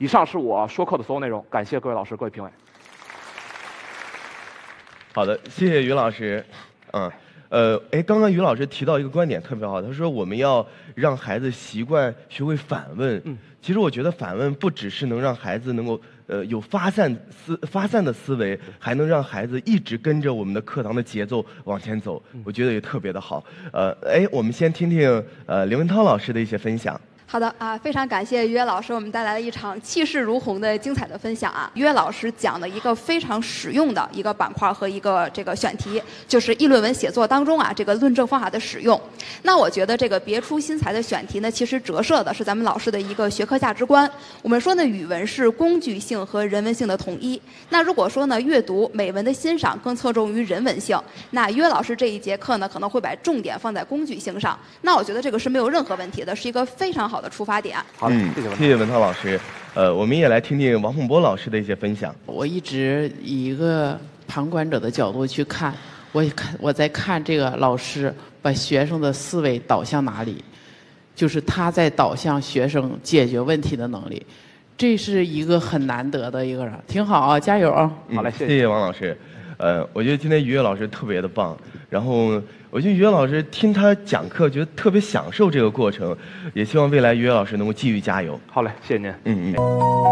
以上是我说课的所有内容，感谢各位老师、各位评委。 好的，谢谢于老师。刚刚于老师提到一个观点特别好，他说我们要让孩子习惯学会反问。其实我觉得反问不只是能让孩子能够有发散的思维，还能让孩子一直跟着我们的课堂的节奏往前走。我觉得也特别的好。我们先听听刘文涛老师的一些分享。 好的啊，非常感谢于越老师，我们带来了一场气势如虹的精彩的分享啊。于越老师讲的一个非常实用的一个板块和一个这个选题，就是议论文写作当中啊这个论证方法的使用。那我觉得这个别出心裁的选题呢，其实折射的是咱们老师的一个学科价值观。我们说呢，语文是工具性和人文性的统一。那如果说呢，阅读美文的欣赏更侧重于人文性，那于越老师这一节课呢，可能会把重点放在工具性上。那我觉得这个是没有任何问题的，是一个非常好的出发点。 好， 谢谢文涛老师。我们也来听听王凤波老师的一些分享。 我一直以一个旁观者的角度去看，我在看这个老师把学生的思维导向哪里，就是他在导向学生解决问题的能力，这是一个很难得的一个人，挺好啊，加油啊！ 好嘞， 谢谢王老师。我觉得今天于越老师特别的棒，然后我觉得于越老师听他讲课，觉得特别享受这个过程，也希望未来于越老师能够继续加油。 好嘞，谢谢您。